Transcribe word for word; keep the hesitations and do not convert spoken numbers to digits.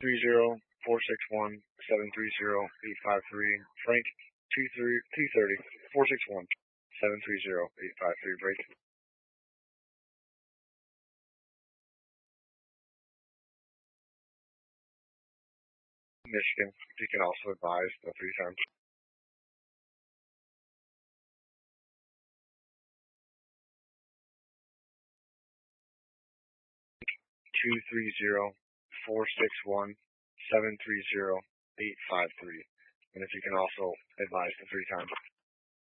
three zero four six one seven three zero eight five three. Frank two three two thirty four six one seven three zero eight five three. Break. Michigan. You can also advise the three times. Two three zero four six one seven three zero eight five three. And if you can also advise the three times.